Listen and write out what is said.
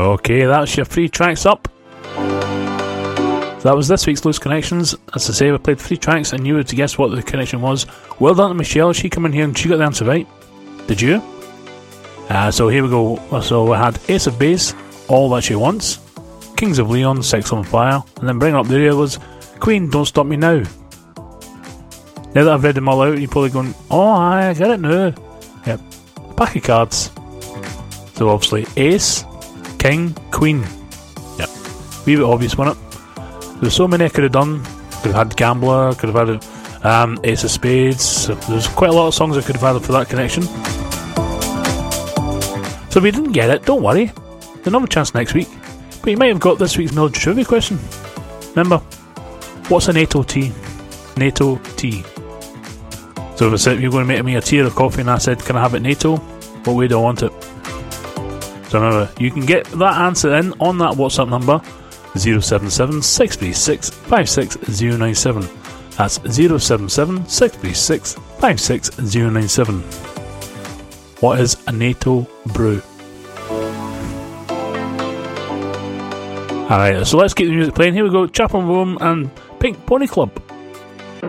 Okay, that's your 3 tracks up. So that was this week's Loose Connections. As I say, we played 3 tracks and you were to guess what the connection was. Well done to Michelle, she came in here and she got the answer right. Did you? So here we go. So we had Ace of Base, All That She Wants, Kings of Leon, Sex on Fire, and then bringing up the rear was Queen, Don't Stop Me Now. Now that I've read them all out, you're probably going, oh, I get it now. Yep. Pack of cards. So obviously Ace, King, Queen. Yep. Wee bit obvious, wasn't it? There's so many I could have done. Could have had Gambler, could have had Ace of Spades. There's quite a lot of songs I could have had for that connection. So if you didn't get it, don't worry. There's another chance next week. But you might have got this week's military trivia question. Remember, what's a NATO tea? NATO tea. So if I said you're going to make me a tea or a coffee and I said, can I have it NATO? What way do I want it? So remember, you can get that answer in on that WhatsApp number 077 636 56097. That's 077 636 56097. What is a NATO brew? Alright, so let's keep the music playing. Here we go, Chaplain Rome and Pink Pony Club.